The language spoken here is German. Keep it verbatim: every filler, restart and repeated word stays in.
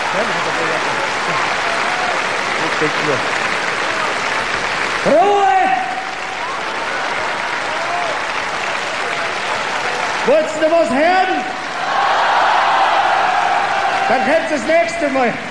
Ruhe! Wolltest du was hören? Dann kommt's das nächste Mal.